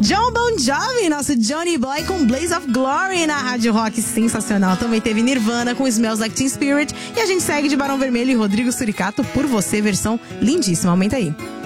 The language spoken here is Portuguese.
John Bon Jovi, nosso Johnny Boy com Blaze of Glory na Rádio Rock, sensacional. Também teve Nirvana com Smells Like Teen Spirit. E a gente segue de Barão Vermelho e Rodrigo Suricato, Por Você, versão lindíssima. Aumenta aí.